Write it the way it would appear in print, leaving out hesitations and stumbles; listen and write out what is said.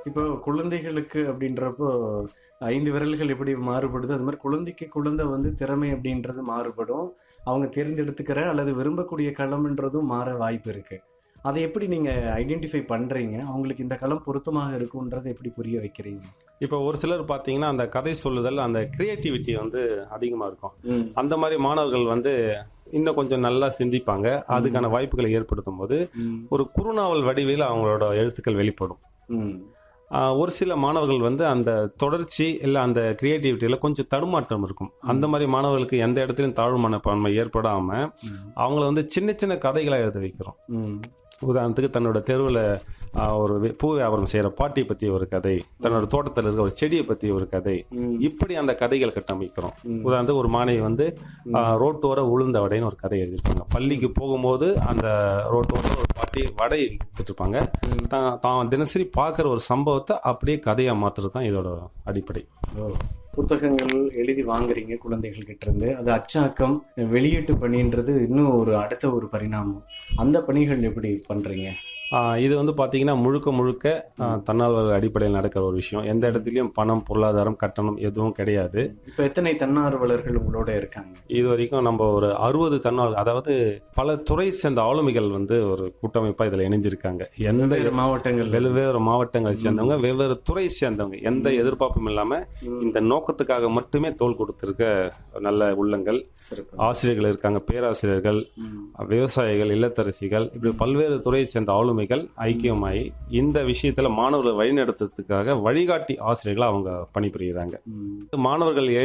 இப்போ குழந்தைகளுக்கு அப்படின்றப்போ 5 விரல்கள் எப்படி மாறுபடுது, அது மாதிரி குழந்தைக்கு குழந்தை வந்து திறமை அப்படின்றது மாறுபடும். அவங்க தேர்ந்தெடுத்துக்கிற அல்லது விரும்பக்கூடிய களம்ன்றதும் மாற வாய்ப்பு இருக்கு. அதை எப்படி நீங்க ஐடென்டிஃபை பண்றீங்க? அவங்களுக்கு இந்த களம் பொருத்தமாக இருக்குன்றதை எப்படி புரிய வைக்கிறீங்க? இப்போ ஒரு சிலர் பார்த்தீங்கன்னா அந்த கதை சொல்லுதல், அந்த கிரியேட்டிவிட்டி வந்து அதிகமாக இருக்கும். அந்த மாதிரி மாணவர்கள் வந்து இன்னும் கொஞ்சம் நல்லா சிந்திப்பாங்க. அதுக்கான வாய்ப்புகளை ஏற்படுத்தும் போது ஒரு குறுநாவல் வடிவில் அவங்களோட எழுத்துக்கள் வெளிப்படும். ஒரு சில மாணவர்கள் வந்து அந்த தொடர்ச்சி இல்லை அந்த கிரியேட்டிவிட்டியில் கொஞ்சம் தடுமாற்றம் இருக்கும். அந்த மாதிரி மாணவர்களுக்கு எந்த இடத்துலையும் தாழ்வு மனப்பான்மை ஏற்படாமல் அவங்கள வந்து சின்ன சின்ன கதைகளாக எழுத வைக்கிறோம். உதாரணத்துக்கு தன்னோட தெருவில் ஒரு பூ வியாபாரம் செய்கிற பாட்டியை பற்றி ஒரு கதை, தன்னோட தோட்டத்தில் இருக்க ஒரு செடியை பற்றி ஒரு கதை, இப்படி அந்த கதைகள் கட்டமைக்கிறோம். உதாரணத்துக்கு ஒரு மாணவி வந்து ரோட்டோர உளுந்த வடைன்னு ஒரு கதை எழுதியிருப்பாங்க. பள்ளிக்கு போகும்போது அந்த ரோட்டோர ஒரு பாட்டி வடை வித்துட்டு இருப்பாங்க. தான் தினசரி பார்க்குற ஒரு சம்பவத்தை அப்படியே கதையாக மாற்றுறது தான் இதோட அடிப்படை. புத்தகங்கள் எழுதி வாங்குறீங்க குழந்தைகள் கிட்ட இருந்து, அது அச்சாக்கம் வெளியீட்டு பணின்றது இன்னும் ஒரு அடுத்த ஒரு பரிணாமம். அந்த பணிகள் எப்படி பண்றீங்க? இது வந்து பார்த்தீங்கன்னா முழுக்க தன்னார்வ அடிப்படையில் நடக்கிற ஒரு விஷயம். எந்த இடத்துலையும் பணம், பொருளாதாரம், கட்டணம் எதுவும் கிடையாது. இப்போ எத்தனை தன்னார்வலர்கள் உங்களோட இருக்காங்க? இது வரைக்கும் நம்ம ஒரு 60 தன்னார்வலர்கள், அதாவது பல துறை சேர்ந்த ஆளுமைகள் வந்து ஒரு கூட்டமைப்பாக இதில் இணைஞ்சிருக்காங்க. வெவ்வேறு மாவட்டங்களை சேர்ந்தவங்க, வெவ்வேறு துறை சேர்ந்தவங்க, எந்த எதிர்பார்ப்பும் இல்லாமல் இந்த நோக்கத்துக்காக மட்டுமே தோள் கொடுத்திருக்க நல்ல உள்ளங்கள். ஆசிரியர்கள் இருக்காங்க, பேராசிரியர்கள், விவசாயிகள், இல்லத்தரசிகள், இப்படி பல்வேறு துறையை சேர்ந்த ஆளுமைகள் ஐக்கியமாகி இந்த விஷயத்துல மாணவர்களை வழிநடத்துறதுக்காக வழிகாட்டி ஆசிரியர்கள் அவங்க பணிபுரிகிறாங்க. மாணவர்கள்